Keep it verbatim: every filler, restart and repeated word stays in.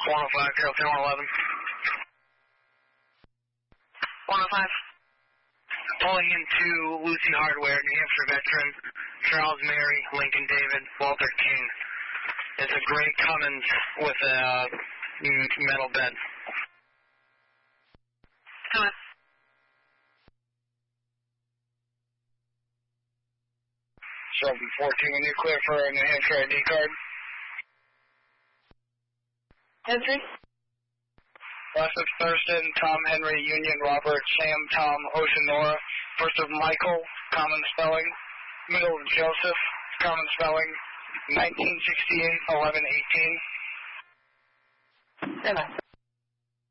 one oh five, trail ten one eleven. one oh five. Pulling into Lucy Hardware, New Hampshire veteran, Charles Mary, Lincoln David, Walter King. It's a gray Cummins with a uh, metal bed. Come on. seven fourteen, when you're clear for a New Hampshire I D card. Entry. Westwood Thurston, Tom Henry, Union Robert, Sam Tom, Ocean Nora. First of Michael, common spelling. Middle of Joseph, common spelling. nineteen sixty-eight, eleven eighteen. Stand by.